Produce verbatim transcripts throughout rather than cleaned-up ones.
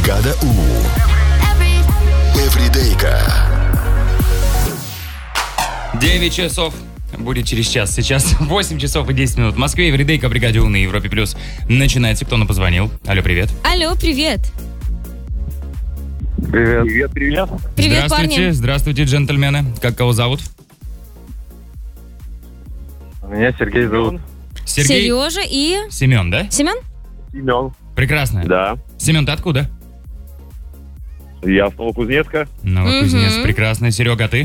Бригада У. Эвридейка. девять часов. Будет через час. Сейчас восемь часов и десять минут. В Москве Эвридейка, Бригаде У на Европе Плюс. Начинается. Кто нам позвонил? Алло, привет. Алло, привет. Привет. Привет, привет. Привет, здравствуйте, парни. здравствуйте, джентльмены. Как кого зовут? Меня Сергей зовут. Сергей. Сережа и... Семен, да? Семен? Семен. Прекрасно. Да. Семен, ты откуда? Я с Новокузнецка. Новокузнец. Мгм. Прекрасно. Серега, а ты?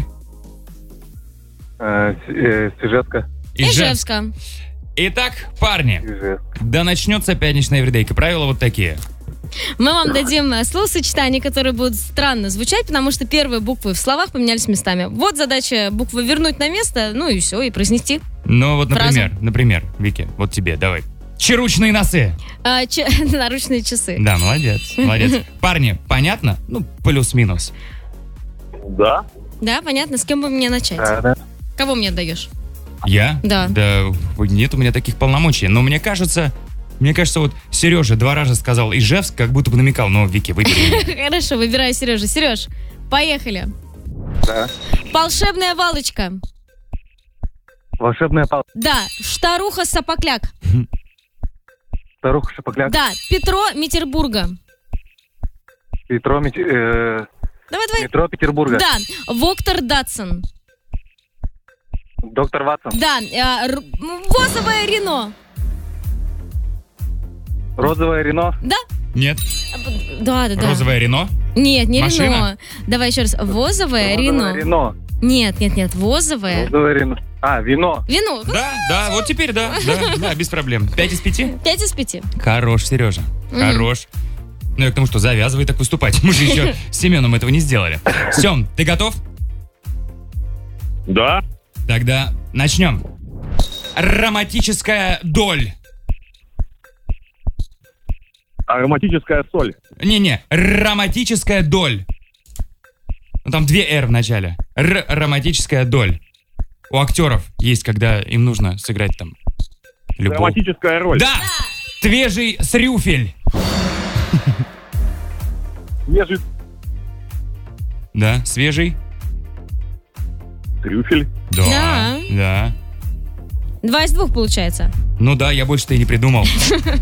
Э, С- э, Сижевска. Ижевск. Ижевска. Итак, парни, Ижевск. да начнется пятничная Эвридейка. Правила вот такие. Мы вам дадим э, словосочетания, которые будут странно звучать, потому что первые буквы в словах поменялись местами. Вот задача буквы вернуть на место, ну и все, и произнести. Ну вот, Фразу. например, например, Вики, вот тебе, давай. Чаручные носы. А, че- наручные часы. Да, молодец, молодец. Парни, понятно? Ну, плюс-минус. Да. Да, понятно. С кем бы мне начать? Да, да. Кого мне отдаешь? Я? Да. Да, нет у меня таких полномочий. Но мне кажется, мне кажется, вот Сережа два раза сказал Ижевск, как будто бы намекал. Но, Вики, выбери. Хорошо, выбираю Сережа. Сереж, поехали. Да. Волшебная валочка. Волшебная палка. Да. Штаруха-сапокляк. Старуха Шапокляк. Да. Петро Митербурга. Метро, Мити- э, Давай, давай. метро Петербурга. Да. Воктор Датсон. Доктор Ватсон. Да. э, р- Возовое Рено. Розовое Рено. Да? Нет? Да, да, да. Розовое Рено? Нет, не Машина? Рено. Давай еще раз. Возовое Розовое Рено. Рено. Нет, нет, нет. Возовое. Розовое Рено. А, вино. Вино. Да, да, вот теперь да, да, да, без проблем. Пять из пяти? Пять из пяти. Хорош, Сережа, хорош. Ну, я к тому, что завязывай так выступать. Мы же еще с Семеном этого не сделали. Сем, ты готов? Да. Тогда начнем. Ароматическая доль. Ароматическая соль. Не-не, ароматическая доль. Ну, там две «р» в начале. Р, ароматическая доль. У актеров есть, когда им нужно сыграть там любовь. Драматическая роль. Да! Свежий срюфель. Свежий Да, свежий. трюфель. Да. Да. Да. Два из двух получается. Ну да, я больше-то и не придумал.